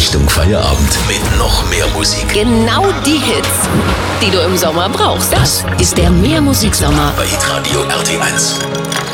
Richtung Feierabend mit noch mehr Musik. Genau die Hits, die du im Sommer brauchst. Das ist der Mehrmusiksommer bei Hitradio RT1.